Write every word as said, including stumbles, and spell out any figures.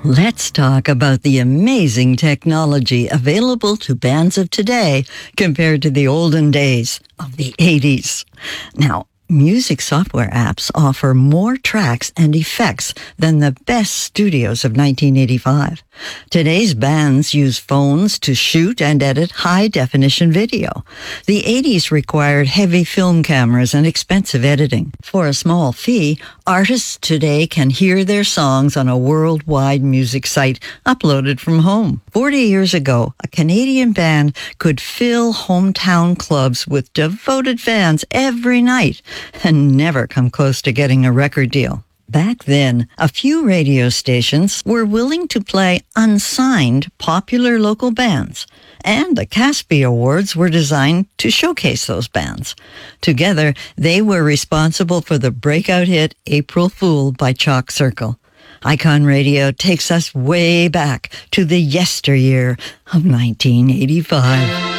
Let's talk about the amazing technology available to bands of today compared to the olden days of the eighties. Now, music software apps offer more tracks and effects than the best studios of nineteen eighty-five. Today's bands use phones to shoot and edit high-definition video. The eighties required heavy film cameras and expensive editing. For a small fee, artists today can hear their songs on a worldwide music site uploaded from home. Forty years ago, a Canadian band could fill hometown clubs with devoted fans every night and never come close to getting a record deal. Back then, a few radio stations were willing to play unsigned popular local bands, and the Caspi Awards were designed to showcase those bands. Together, they were responsible for the breakout hit April Fool by Chalk Circle. Icon Radio takes us way back to the yesteryear of nineteen eighty-five.